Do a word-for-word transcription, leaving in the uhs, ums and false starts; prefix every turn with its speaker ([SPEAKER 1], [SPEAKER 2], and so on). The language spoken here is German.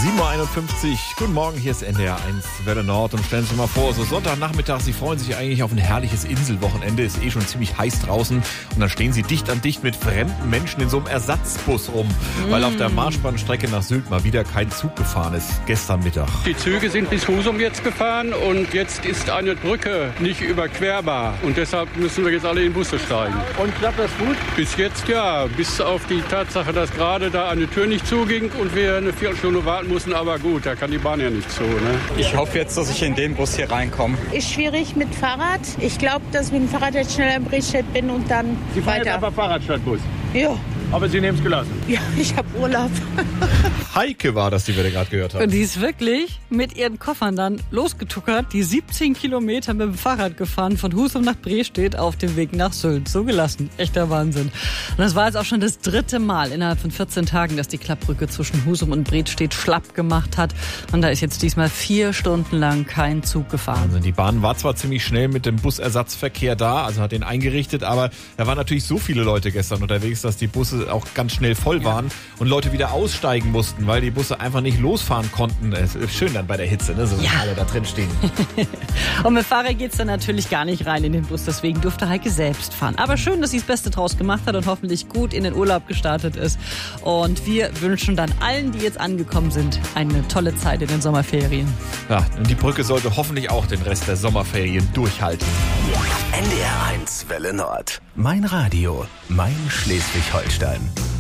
[SPEAKER 1] sieben Uhr einundfünfzig. Guten Morgen, hier ist N D R eins Welle Nord. Und stellen Sie sich mal vor, so Sonntagnachmittag, Sie freuen sich eigentlich auf ein herrliches Inselwochenende. Ist eh schon ziemlich heiß draußen. Und dann stehen Sie dicht an dicht mit fremden Menschen in so einem Ersatzbus rum. Mm. Weil auf der Marschbahnstrecke nach Sylt mal wieder kein Zug gefahren ist. Gestern Mittag.
[SPEAKER 2] Die Züge sind bis Husum jetzt gefahren und jetzt ist eine Brücke nicht überquerbar. Und deshalb müssen wir jetzt alle in Busse steigen.
[SPEAKER 3] Und klappt das gut?
[SPEAKER 2] Bis jetzt ja. Bis auf die Tatsache, dass gerade da eine Tür nicht zuging und wir eine Viertelstunde warten mussten. Aber gut, da kann die Bahn ja nicht zu. Ne?
[SPEAKER 4] Ich hoffe jetzt, dass ich in den Bus hier reinkomme.
[SPEAKER 5] Ist schwierig mit Fahrrad. Ich glaube, dass ich mit dem Fahrrad jetzt schneller im Bridgestedt bin und dann
[SPEAKER 3] Sie fahren
[SPEAKER 5] weiter.
[SPEAKER 3] jetzt aber Fahrrad statt Bus?
[SPEAKER 5] Ja.
[SPEAKER 3] Aber Sie nehmen es gelassen?
[SPEAKER 5] Ja, ich habe Urlaub.
[SPEAKER 1] Heike war das, die wir da gerade gehört haben.
[SPEAKER 6] Und die ist wirklich mit ihren Koffern dann losgetuckert, die siebzehn Kilometer mit dem Fahrrad gefahren, von Husum nach Brestedt auf dem Weg nach Sylt. So gelassen. Echter Wahnsinn. Und das war jetzt auch schon das dritte Mal innerhalb von vierzehn Tagen, dass die Klappbrücke zwischen Husum und Brestedt schlapp gemacht hat. Und da ist jetzt diesmal vier Stunden lang kein Zug gefahren.
[SPEAKER 1] Also die Bahn war zwar ziemlich schnell mit dem Busersatzverkehr da, also hat den eingerichtet, aber da waren natürlich so viele Leute gestern unterwegs, dass die Busse auch ganz schnell voll waren und Leute wieder aussteigen mussten, weil die Busse einfach nicht losfahren konnten. Es ist schön dann bei der Hitze, ne? So
[SPEAKER 6] Ja.
[SPEAKER 1] alle da drin stehen.
[SPEAKER 6] Und mit Fahrer geht's dann natürlich gar nicht rein in den Bus, deswegen durfte Heike selbst fahren. Aber schön, dass sie das Beste draus gemacht hat und hoffentlich gut in den Urlaub gestartet ist. Und wir wünschen dann allen, die jetzt angekommen sind, eine tolle Zeit in den Sommerferien.
[SPEAKER 1] Ja, und die Brücke sollte hoffentlich auch den Rest der Sommerferien durchhalten.
[SPEAKER 7] N D R eins Welle Nord. Mein Radio, mein Schleswig-Holstein.